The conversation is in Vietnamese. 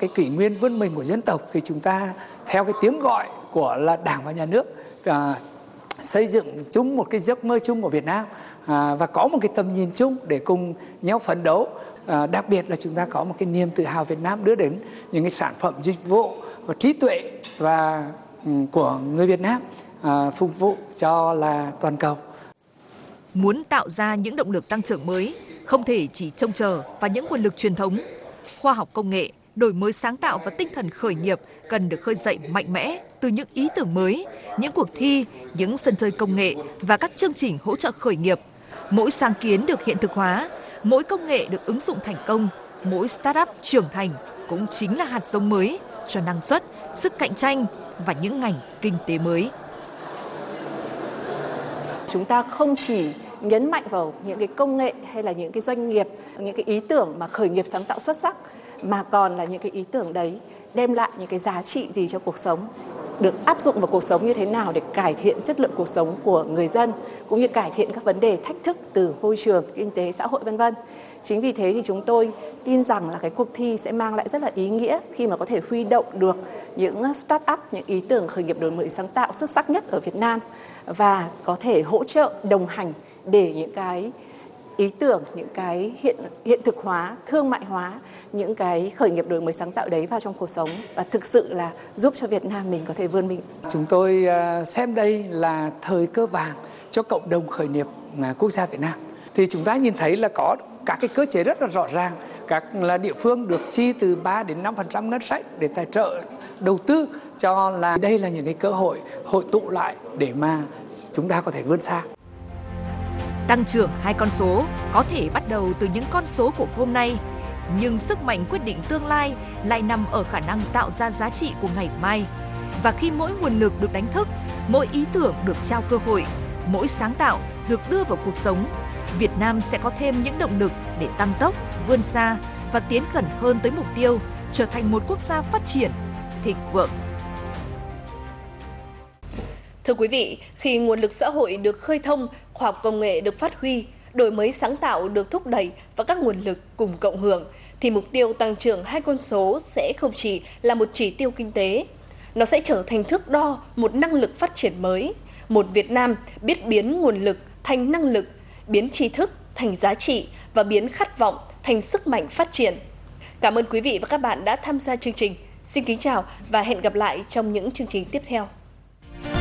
cái kỷ nguyên vươn mình của dân tộc thì chúng ta theo cái tiếng gọi của là Đảng và Nhà nước xây dựng chung một cái giấc mơ chung của Việt Nam và có một cái tầm nhìn chung để cùng nhau phấn đấu. Đặc biệt là chúng ta có một cái niềm tự hào Việt Nam đưa đến những cái sản phẩm dịch vụ và trí tuệ của người Việt Nam phục vụ cho là toàn cầu. Muốn tạo ra những động lực tăng trưởng mới, không thể chỉ trông chờ vào những nguồn lực truyền thống. Khoa học công nghệ, đổi mới sáng tạo và tinh thần khởi nghiệp cần được khơi dậy mạnh mẽ từ những ý tưởng mới, những cuộc thi, những sân chơi công nghệ và các chương trình hỗ trợ khởi nghiệp. Mỗi sáng kiến được hiện thực hóa, mỗi công nghệ được ứng dụng thành công, mỗi startup trưởng thành cũng chính là hạt giống mới cho năng suất, sức cạnh tranh và những ngành kinh tế mới. Chúng ta không chỉ nhấn mạnh vào những cái công nghệ hay là những cái doanh nghiệp, những cái ý tưởng mà khởi nghiệp sáng tạo xuất sắc, mà còn là những cái ý tưởng đấy đem lại những cái giá trị gì cho cuộc sống, được áp dụng vào cuộc sống như thế nào để cải thiện chất lượng cuộc sống của người dân, cũng như cải thiện các vấn đề thách thức từ môi trường, kinh tế, xã hội v.v. Chính vì thế thì chúng tôi tin rằng là cái cuộc thi sẽ mang lại rất là ý nghĩa khi mà có thể huy động được những start-up, những ý tưởng khởi nghiệp đổi mới sáng tạo xuất sắc nhất ở Việt Nam và có thể hỗ trợ đồng hành để những cái ý tưởng, những cái hiện thực hóa, thương mại hóa những cái khởi nghiệp đổi mới sáng tạo đấy vào trong cuộc sống và thực sự là giúp cho Việt Nam mình có thể vươn mình. Chúng tôi xem đây là thời cơ vàng cho cộng đồng khởi nghiệp quốc gia Việt Nam. Thì chúng ta nhìn thấy là có các cái cơ chế rất là rõ ràng, các là địa phương được chi từ 3 đến 5% ngân sách để tài trợ đầu tư cho là đây là những cái cơ hội hội tụ lại để mà chúng ta có thể vươn xa. Tăng trưởng hai con số có thể bắt đầu từ những con số của hôm nay, nhưng sức mạnh quyết định tương lai lại nằm ở khả năng tạo ra giá trị của ngày mai. Và khi mỗi nguồn lực được đánh thức, mỗi ý tưởng được trao cơ hội, mỗi sáng tạo được đưa vào cuộc sống, Việt Nam sẽ có thêm những động lực để tăng tốc, vươn xa và tiến gần hơn tới mục tiêu trở thành một quốc gia phát triển, thịnh vượng. Thưa quý vị, khi nguồn lực xã hội được khơi thông, khoa học công nghệ được phát huy, đổi mới sáng tạo được thúc đẩy và các nguồn lực cùng cộng hưởng, thì mục tiêu tăng trưởng hai con số sẽ không chỉ là một chỉ tiêu kinh tế. Nó sẽ trở thành thước đo một năng lực phát triển mới, một Việt Nam biết biến nguồn lực thành năng lực, biến tri thức thành giá trị và biến khát vọng thành sức mạnh phát triển. Cảm ơn quý vị và các bạn đã tham gia chương trình. Xin kính chào và hẹn gặp lại trong những chương trình tiếp theo.